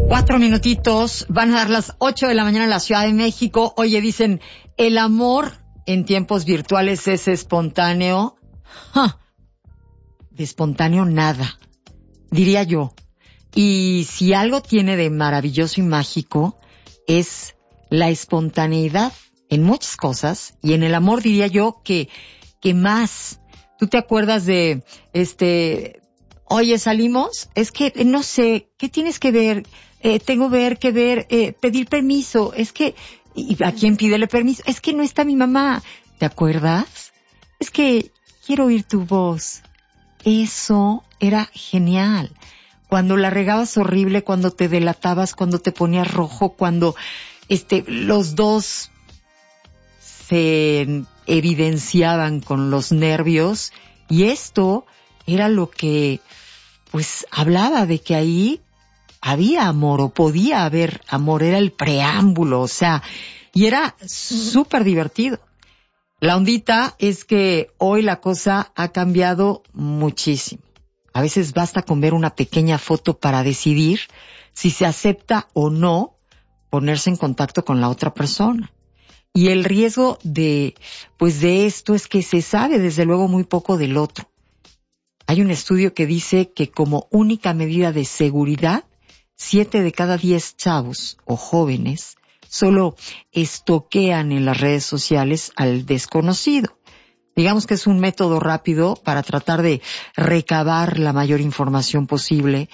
4 minutitos, van a dar las 8 de la mañana en la Ciudad de México. Oye, dicen, el amor en tiempos virtuales es espontáneo. De espontáneo nada, diría yo. Y si algo tiene de maravilloso y mágico, es la espontaneidad en muchas cosas. Y en el amor diría yo que más. ¿Tú te acuerdas de, oye, salimos? Es que, no sé, ¿qué tienes que ver? Tengo que ver, pedir permiso. Es que, ¿y a quién pídele permiso? Es que no está mi mamá. ¿Te acuerdas? Es que quiero oír tu voz. Eso era genial. Cuando la regabas horrible, cuando te delatabas, cuando te ponías rojo, cuando, los dos se evidenciaban con los nervios, y esto era lo que, pues, hablaba de que ahí había amor o podía haber amor, era el preámbulo, o sea, y era súper divertido. La ondita es que hoy la cosa ha cambiado muchísimo. A veces basta con ver una pequeña foto para decidir si se acepta o no ponerse en contacto con la otra persona. Y el riesgo de esto es que se sabe desde luego muy poco del otro. Hay un estudio que dice que como única medida de seguridad, 7 de cada 10 chavos o jóvenes solo estoquean en las redes sociales al desconocido. Digamos que es un método rápido para tratar de recabar la mayor información posible,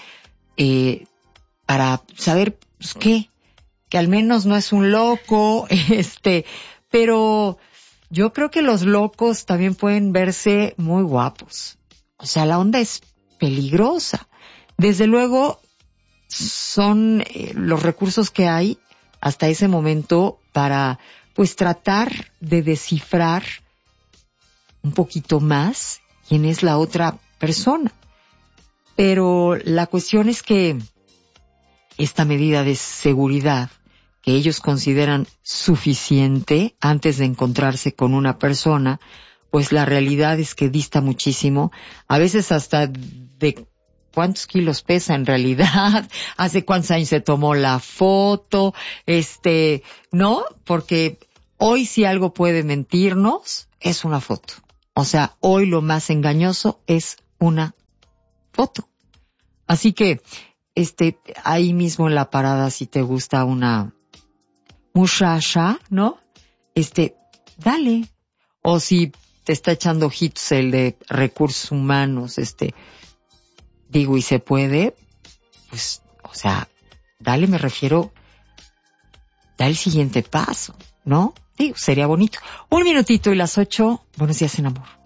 para saber, pues, que al menos no es un loco, pero yo creo que los locos también pueden verse muy guapos. O sea, la onda es peligrosa. Desde luego, son los recursos que hay hasta ese momento para, pues, tratar de descifrar un poquito más quién es la otra persona. Pero la cuestión es que esta medida de seguridad que ellos consideran suficiente antes de encontrarse con una persona, pues la realidad es que dista muchísimo, a veces hasta de cuántos kilos pesa en realidad, hace cuántos años se tomó la foto, ¿no? Porque hoy si algo puede mentirnos, es una foto. O sea, hoy lo más engañoso es una foto. Así que, ahí mismo en la parada, si te gusta una muchacha, ¿no? Dale. O si te está echando ojitos el de recursos humanos, digo, y se puede, pues, o sea, dale, me refiero, da el siguiente paso, ¿no? Digo, sería bonito. 1 minutito y las 8, buenos días en amor.